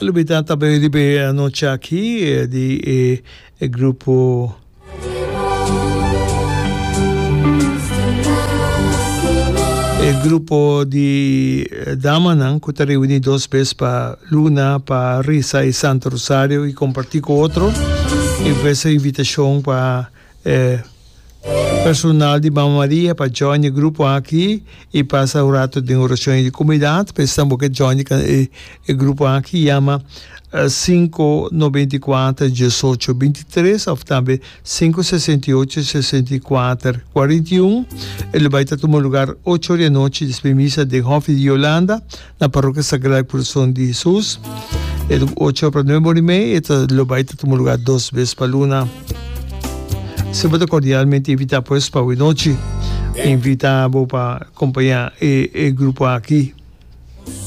Allora, también anoche aquí di il gruppo di Damanan, que está reunido 2 veces para Luna, para Risa y Santo Rosario, y compartir con otro. Y esa invitación para personal de Mamma Maria para join il gruppo aqui e passare un rato di orazione di comunità. Pensiamo che join il gruppo aqui chiama 594 18 23 o também 568 64 41 e lo vai a tomar lugar 8 de noche de misa de Hof de Holanda na parroquia Sagrada Corazón de Jesús e 8 para 9:30 e lo vai a tomar lugar 2 vezes para Luna. Sempre cordialmente invita pues para hoy noche invita para acompañar el grupo aquí.